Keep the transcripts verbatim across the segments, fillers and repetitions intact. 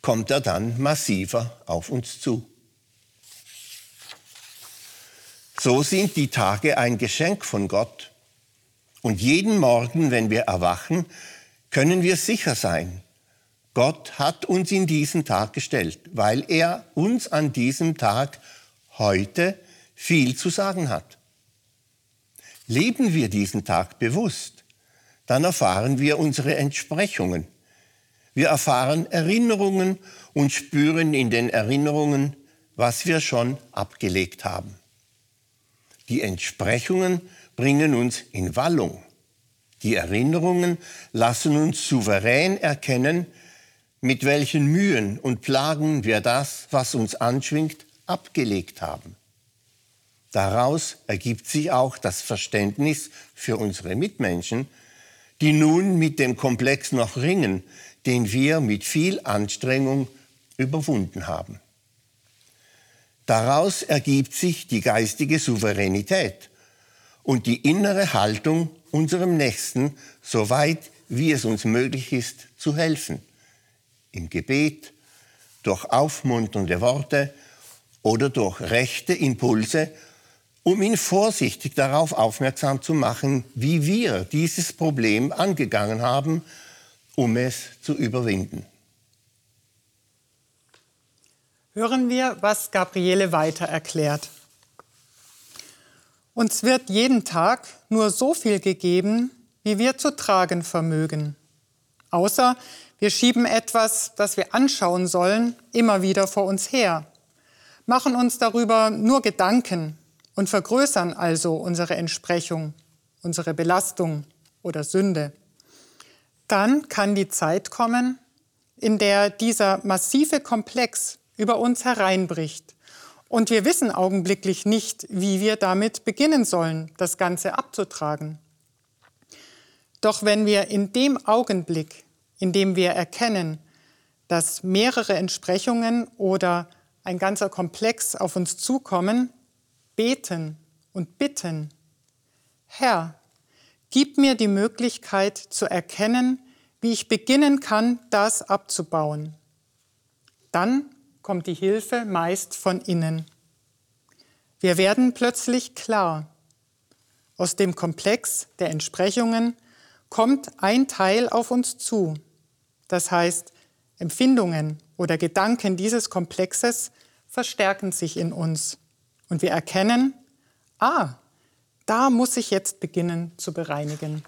kommt er dann massiver auf uns zu. So sind die Tage ein Geschenk von Gott. Und jeden Morgen, wenn wir erwachen, können wir sicher sein, Gott hat uns in diesen Tag gestellt, weil er uns an diesem Tag heute viel zu sagen hat. Leben wir diesen Tag bewusst, dann erfahren wir unsere Entsprechungen. Wir erfahren Erinnerungen und spüren in den Erinnerungen, was wir schon abgelegt haben. Die Entsprechungen bringen uns in Wallung. Die Erinnerungen lassen uns souverän erkennen, mit welchen Mühen und Plagen wir das, was uns anschwingt, abgelegt haben. Daraus ergibt sich auch das Verständnis für unsere Mitmenschen, die nun mit dem Komplex noch ringen, den wir mit viel Anstrengung überwunden haben. Daraus ergibt sich die geistige Souveränität und die innere Haltung, unserem Nächsten, soweit wie es uns möglich ist, zu helfen. Im Gebet, durch aufmunternde Worte oder durch rechte Impulse, um ihn vorsichtig darauf aufmerksam zu machen, wie wir dieses Problem angegangen haben, um es zu überwinden. Hören wir, was Gabriele weiter erklärt. Uns wird jeden Tag nur so viel gegeben, wie wir zu tragen vermögen. Außer wir schieben etwas, das wir anschauen sollen, immer wieder vor uns her, machen uns darüber nur Gedanken und vergrößern also unsere Entsprechung, unsere Belastung oder Sünde. Dann kann die Zeit kommen, in der dieser massive Komplex über uns hereinbricht. Und wir wissen augenblicklich nicht, wie wir damit beginnen sollen, das Ganze abzutragen. Doch wenn wir in dem Augenblick, in dem wir erkennen, dass mehrere Entsprechungen oder ein ganzer Komplex auf uns zukommen, beten und bitten: Herr, gib mir die Möglichkeit zu erkennen, wie ich beginnen kann, das abzubauen. Dann kommt die Hilfe meist von innen. Wir werden plötzlich klar. Aus dem Komplex der Entsprechungen kommt ein Teil auf uns zu. Das heißt, Empfindungen oder Gedanken dieses Komplexes verstärken sich in uns. Und wir erkennen, ah, da muss ich jetzt beginnen zu bereinigen.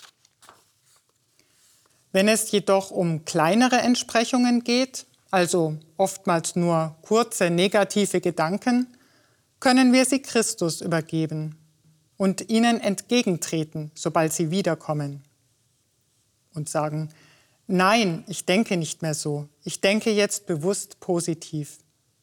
Wenn es jedoch um kleinere Entsprechungen geht, also oftmals nur kurze negative Gedanken, können wir sie Christus übergeben und ihnen entgegentreten, sobald sie wiederkommen. Und sagen: Nein, ich denke nicht mehr so. Ich denke jetzt bewusst positiv.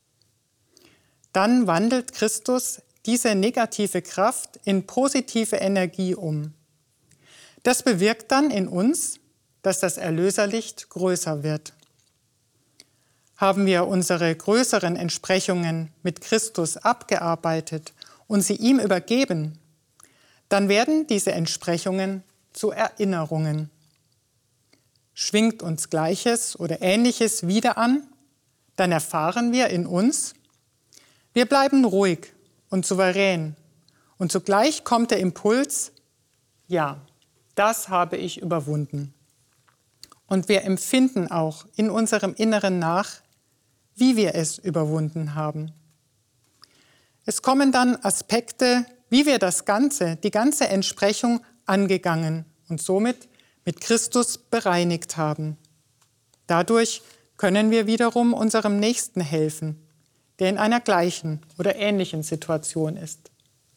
Dann wandelt Christus diese negative Kraft in positive Energie um. Das bewirkt dann in uns, dass das Erlöserlicht größer wird. Haben wir unsere größeren Entsprechungen mit Christus abgearbeitet und sie ihm übergeben, dann werden diese Entsprechungen zu Erinnerungen. Schwingt uns Gleiches oder Ähnliches wieder an, dann erfahren wir in uns, wir bleiben ruhig und souverän und zugleich kommt der Impuls: Ja, das habe ich überwunden. Und wir empfinden auch in unserem Inneren nach, wie wir es überwunden haben. Es kommen dann Aspekte, wie wir das Ganze, die ganze Entsprechung angegangen und somit mit Christus bereinigt haben. Dadurch können wir wiederum unserem Nächsten helfen, der in einer gleichen oder ähnlichen Situation ist.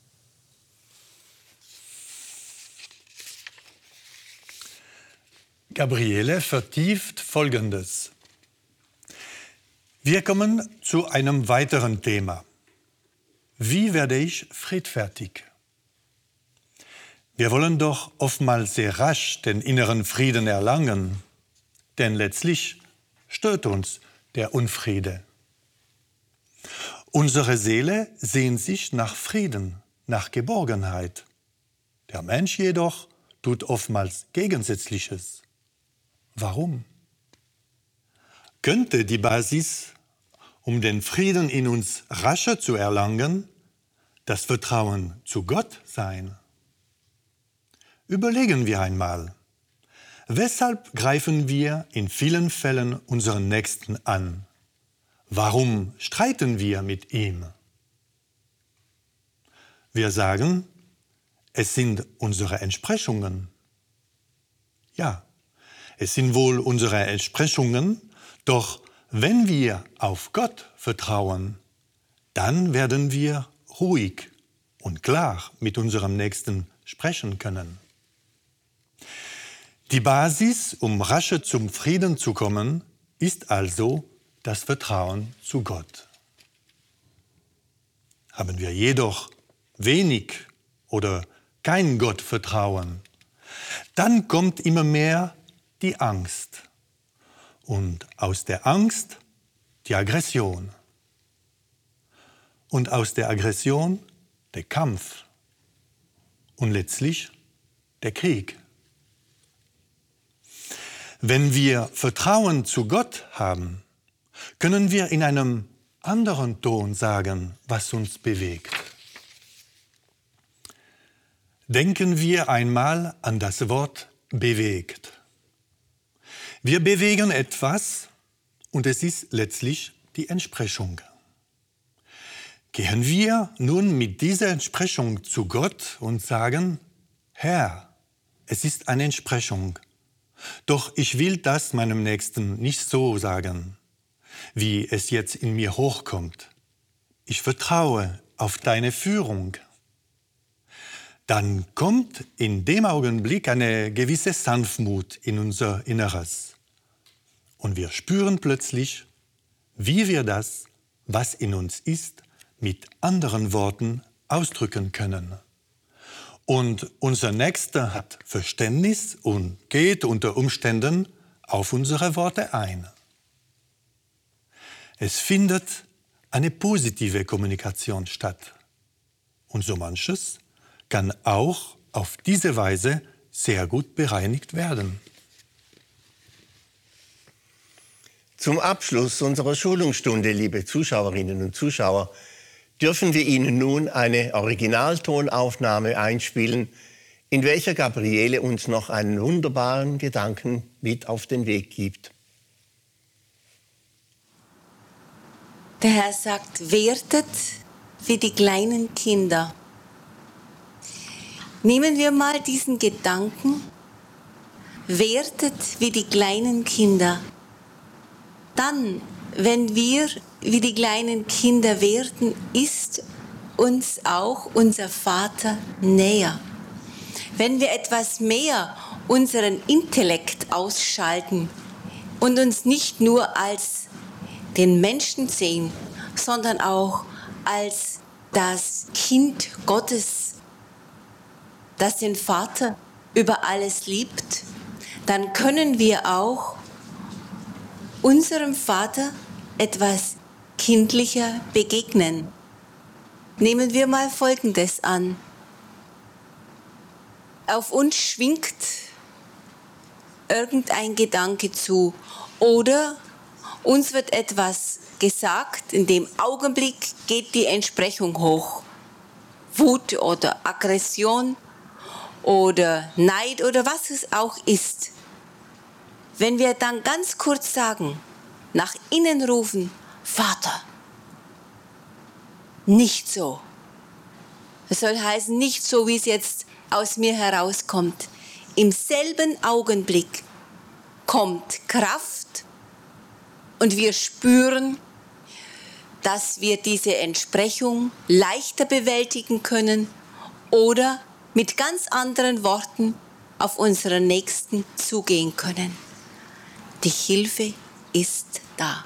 Gabriele vertieft Folgendes. Wir kommen zu einem weiteren Thema. Wie werde ich friedfertig? Wir wollen doch oftmals sehr rasch den inneren Frieden erlangen, denn letztlich stört uns der Unfriede. Unsere Seele sehnt sich nach Frieden, nach Geborgenheit. Der Mensch jedoch tut oftmals Gegensätzliches. Warum? Könnte die Basis, um den Frieden in uns rascher zu erlangen, das Vertrauen zu Gott sein? Überlegen wir einmal, weshalb greifen wir in vielen Fällen unseren Nächsten an? Warum streiten wir mit ihm? Wir sagen, es sind unsere Entsprechungen. Ja, es sind wohl unsere Entsprechungen, doch wenn wir auf Gott vertrauen, dann werden wir ruhig und klar mit unserem Nächsten sprechen können. Die Basis, um rascher zum Frieden zu kommen, ist also das Vertrauen zu Gott. Haben wir jedoch wenig oder kein Gottvertrauen, dann kommt immer mehr die Angst und aus der Angst die Aggression und aus der Aggression der Kampf und letztlich der Krieg. Wenn wir Vertrauen zu Gott haben, können wir in einem anderen Ton sagen, was uns bewegt. Denken wir einmal an das Wort bewegt. Wir bewegen etwas und es ist letztlich die Entsprechung. Gehen wir nun mit dieser Entsprechung zu Gott und sagen, Herr, es ist eine Entsprechung, doch ich will das meinem Nächsten nicht so sagen, wie es jetzt in mir hochkommt. Ich vertraue auf deine Führung. Dann kommt in dem Augenblick eine gewisse Sanftmut in unser Inneres. Und wir spüren plötzlich, wie wir das, was in uns ist, mit anderen Worten ausdrücken können. Und unser Nächster hat Verständnis und geht unter Umständen auf unsere Worte ein. Es findet eine positive Kommunikation statt. Und so manches kann auch auf diese Weise sehr gut bereinigt werden. Zum Abschluss unserer Schulungsstunde, liebe Zuschauerinnen und Zuschauer, dürfen wir Ihnen nun eine Originaltonaufnahme einspielen, in welcher Gabriele uns noch einen wunderbaren Gedanken mit auf den Weg gibt. Der Herr sagt, werdet wie die kleinen Kinder. Nehmen wir mal diesen Gedanken, werdet wie die kleinen Kinder. Dann, wenn wir wie die kleinen Kinder werden, ist uns auch unser Vater näher. Wenn wir etwas mehr unseren Intellekt ausschalten und uns nicht nur als den Menschen sehen, sondern auch als das Kind Gottes, das den Vater über alles liebt, dann können wir auch unserem Vater etwas kindlicher begegnen. Nehmen wir mal Folgendes an. Auf uns schwingt irgendein Gedanke zu oder uns wird etwas gesagt, in dem Augenblick geht die Entsprechung hoch. Wut oder Aggression oder Neid oder was es auch ist. Wenn wir dann ganz kurz sagen, nach innen rufen, Vater, nicht so. Das soll heißen, nicht so, wie es jetzt aus mir herauskommt. Im selben Augenblick kommt Kraft und wir spüren, dass wir diese Entsprechung leichter bewältigen können oder mit ganz anderen Worten auf unseren Nächsten zugehen können. Die Hilfe ist da.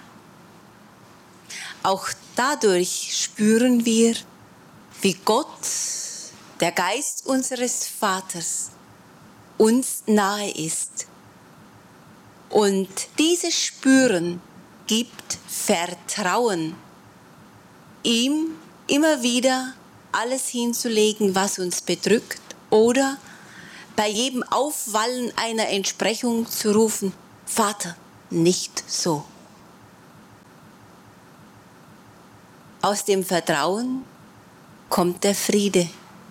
Auch dadurch spüren wir, wie Gott, der Geist unseres Vaters, uns nahe ist. Und dieses Spüren gibt Vertrauen, ihm immer wieder alles hinzulegen, was uns bedrückt, oder bei jedem Aufwallen einer Entsprechung zu rufen, Vater, nicht so. Aus dem Vertrauen kommt der Friede.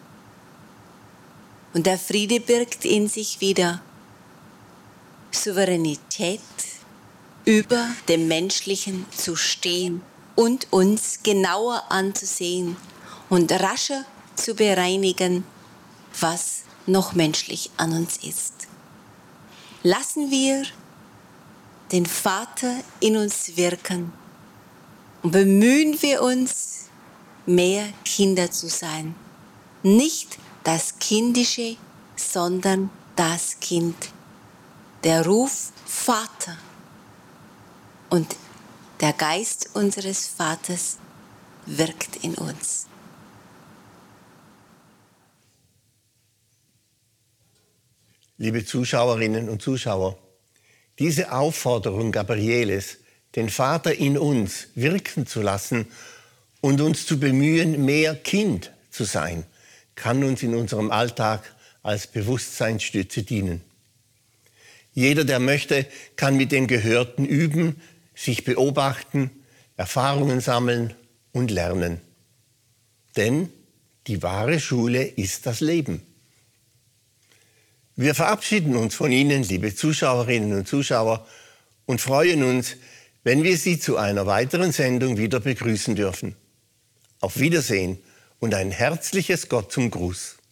Und der Friede birgt in sich wieder Souveränität, über dem Menschlichen zu stehen und uns genauer anzusehen und rascher zu bereinigen, was noch menschlich an uns ist. Lassen wir den Vater in uns wirken und bemühen wir uns, mehr Kinder zu sein. Nicht das Kindische, sondern das Kind. Der Ruf Vater und der Geist unseres Vaters wirkt in uns. Liebe Zuschauerinnen und Zuschauer, diese Aufforderung Gabrieles, den Vater in uns wirken zu lassen und uns zu bemühen, mehr Kind zu sein, kann uns in unserem Alltag als Bewusstseinsstütze dienen. Jeder, der möchte, kann mit dem Gehörten üben, sich beobachten, Erfahrungen sammeln und lernen. Denn die wahre Schule ist das Leben. Wir verabschieden uns von Ihnen, liebe Zuschauerinnen und Zuschauer, und freuen uns, wenn wir Sie zu einer weiteren Sendung wieder begrüßen dürfen. Auf Wiedersehen und ein herzliches Gott zum Gruß.